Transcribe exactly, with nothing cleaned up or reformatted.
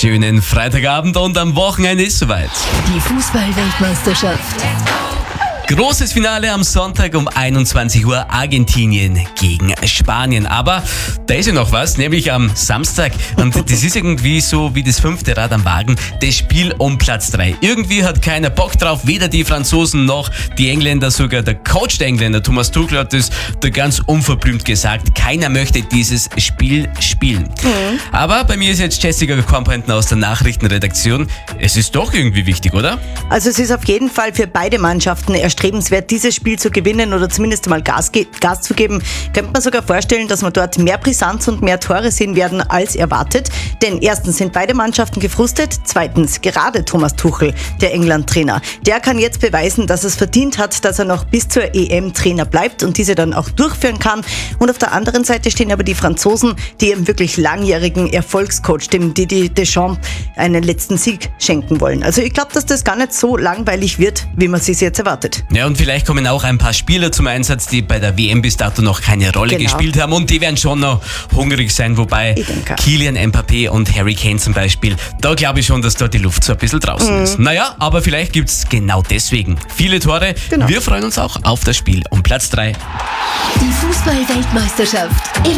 Schönen Freitagabend und am Wochenende ist soweit. Die Fußball-Weltmeisterschaft. Großes Finale am Sonntag um einundzwanzig Uhr, Argentinien gegen Spanien. Aber da ist ja noch was, nämlich am Samstag. Und das ist irgendwie so wie das fünfte Rad am Wagen, das Spiel um Platz drei. Irgendwie hat keiner Bock drauf, weder die Franzosen noch die Engländer, sogar der Coach der Engländer, Thomas Tuchel, hat das da ganz unverblümt gesagt. Keiner möchte dieses Spiel spielen. Mhm. Aber bei mir ist jetzt Jessica Kompantner aus der Nachrichtenredaktion. Es ist doch irgendwie wichtig, oder? Also es ist auf jeden Fall für beide Mannschaften erstrebenswert, dieses Spiel zu gewinnen oder zumindest einmal Gas, ge- Gas zu geben. Könnte man sogar vorstellen, dass wir dort mehr Brisanz und mehr Tore sehen werden als erwartet. Denn erstens sind beide Mannschaften gefrustet. Zweitens, gerade Thomas Tuchel, der England-Trainer, der kann jetzt beweisen, dass es verdient hat, dass er noch bis zur E M Trainer bleibt und diese dann auch durchführen kann. Und auf der anderen Seite stehen aber die Franzosen, die ihrem wirklich langjährigen Erfolgscoach, dem Didier Deschamps, einen letzten Sieg schenken wollen. Also ich glaube, dass das gar nicht so langweilig wird, wie man es jetzt erwartet. Ja, und vielleicht kommen auch ein paar Spieler zum Einsatz, die bei der W M bis dato noch keine Rolle Genau. gespielt haben, und die werden schon noch hungrig sein, wobei Ich denke. Kylian Mbappé und Harry Kane zum Beispiel, da glaube ich schon, dass da die Luft so ein bisschen draußen Mhm. ist. Naja, aber vielleicht gibt es genau deswegen viele Tore. Genau. Wir freuen uns auch auf das Spiel um Platz drei. Die Fußball-Weltmeisterschaft.